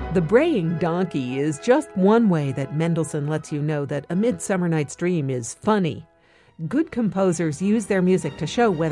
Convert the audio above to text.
The braying donkey is just one way that Mendelssohn lets you know that A Midsummer Night's Dream is funny. Good composers use their music to show whether